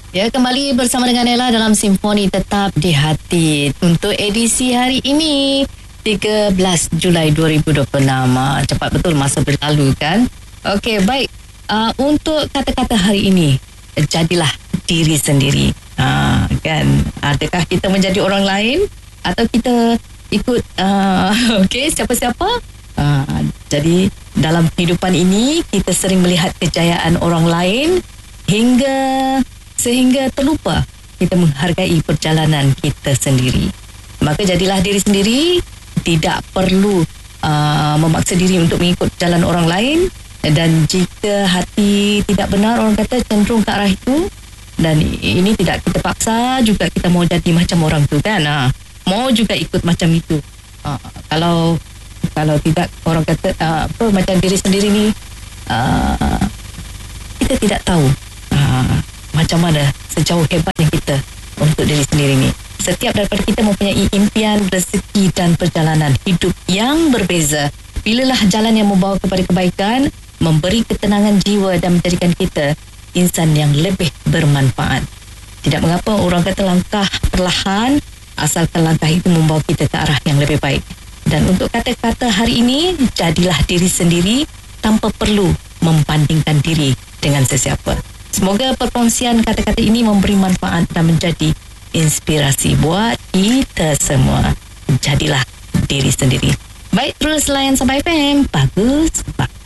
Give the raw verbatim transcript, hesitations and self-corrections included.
Ya, kembali bersama dengan Ella dalam Simfoni Tetap di Hati untuk edisi hari ini tiga belas Julai dua ribu dua puluh enam. Cepat betul masa berlalu kan. Okey, baik. Uh, untuk kata-kata hari ini, jadilah diri sendiri. Uh, kan, adakah kita menjadi orang lain atau kita ikut uh, okey siapa-siapa? Uh, jadi dalam kehidupan ini kita sering melihat kejayaan orang lain hingga sehingga terlupa kita menghargai perjalanan kita sendiri. Maka jadilah diri sendiri, tidak perlu uh, memaksa diri untuk mengikut jalan orang lain, dan jika hati tidak benar, orang kata cenderung ke arah itu, dan ini tidak kita paksa juga kita mau jadi macam orang tu kan. Ha, mau juga ikut macam itu. Ha, kalau kalau tidak, orang kata uh, apa macam diri sendiri ni, uh, kita tidak tahu uh, macam mana sejauh hebatnya kita untuk diri sendiri ni. Setiap daripada kita mempunyai impian, rezeki dan perjalanan hidup yang berbeza. Pilihlah jalan yang membawa kepada kebaikan, memberi ketenangan jiwa dan menjadikan kita insan yang lebih bermanfaat. Tidak mengapa orang kata langkah perlahan, asalkan langkah itu membawa kita ke arah yang lebih baik. Dan untuk kata-kata hari ini, jadilah diri sendiri tanpa perlu membandingkan diri dengan sesiapa. Semoga perkongsian kata-kata ini memberi manfaat dan menjadi inspirasi buat kita semua. Jadilah diri sendiri. Baik, terus layan Sabah F M. Bagus, bagus.